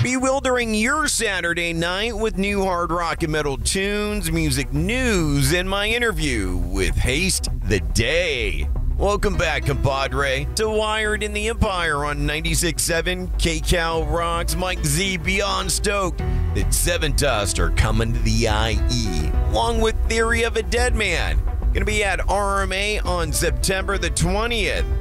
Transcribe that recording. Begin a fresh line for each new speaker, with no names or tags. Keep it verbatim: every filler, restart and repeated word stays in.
bewildering your Saturday night with new hard rock and metal tunes, music news, and my interview with Haste the Day. Welcome back, compadre, to Wired in the Empire on ninety-six point seven K C A L Rocks. Mike Z beyond stoked that Seven Dust are coming to the I E, along with Theory of a Dead Man. Going to be at R M A on September the twentieth.